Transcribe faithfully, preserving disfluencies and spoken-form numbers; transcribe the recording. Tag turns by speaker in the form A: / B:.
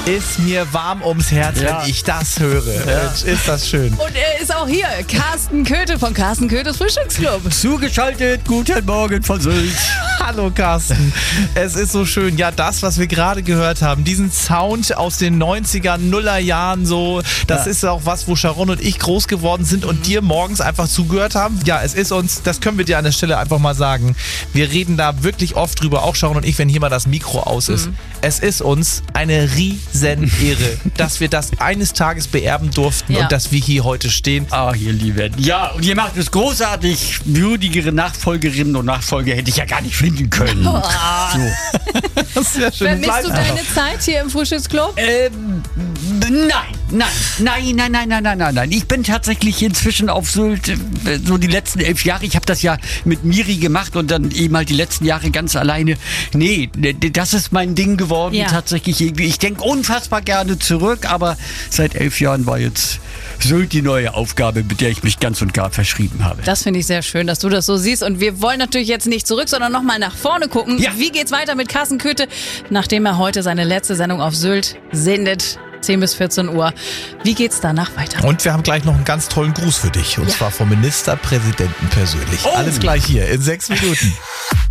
A: ist mir warm ums Herz,
B: Ja.
A: wenn ich das höre.
B: Ja.
A: Ist das schön.
C: Und er ist auch hier, Carsten Köthe vom Carsten Köthes Frühstücksclub.
B: Zugeschaltet, guten Morgen von Sylt.
A: Hallo Carsten, es ist so schön. Ja, das, was wir gerade gehört haben, diesen Sound aus den neunziger, Nuller Jahren so, das
B: Ja.
A: ist auch was, wo Sharon und ich groß geworden sind und dir morgens einfach zugehört haben. Ja, es ist uns, das können wir dir an der Stelle einfach mal sagen, wir reden da wirklich oft drüber, auch Sharon und ich, wenn hier mal das Mikro aus ist. Es ist uns eine riesen Ehre, dass wir das eines Tages beerben durften
C: Ja.
A: und dass wir hier heute stehen.
B: Ah, ihr Lieben. Ja, und ihr macht es großartig. Würdigere Nachfolgerinnen und Nachfolger hätte ich ja gar nicht finden können. So.
A: Das ist ja schön.
C: Vermisst
A: Bleib
C: du
A: einfach.
C: deine Zeit hier im Frühstücksclub?
B: Ähm, nein, nein, nein, nein, nein, nein, nein, nein, nein. Ich bin tatsächlich inzwischen auf Sylt, äh, so die letzten elf Jahre. Ich habe das ja mit Miri gemacht und dann eben halt die letzten Jahre ganz alleine. Nee, das ist mein Ding geworden,
C: Ja.
B: tatsächlich irgendwie. Ich denke unfassbar gerne zurück, aber seit elf Jahren war jetzt Sylt die neue Aufgabe, mit der ich mich ganz und gar verschrieben habe.
C: Das finde ich sehr schön, dass du das so siehst. Und wir wollen natürlich jetzt nicht zurück, sondern nochmal nach vorne gucken.
B: Ja.
C: Wie geht's weiter mit Carsten Köthe, nachdem er heute seine letzte Sendung auf Sylt sendet? zehn bis vierzehn Uhr. Wie geht's danach weiter?
A: Und wir haben gleich noch einen ganz tollen Gruß für dich. Und
C: Ja.
A: zwar vom Ministerpräsidenten persönlich.
B: Oh.
A: Alles gleich hier in sechs Minuten.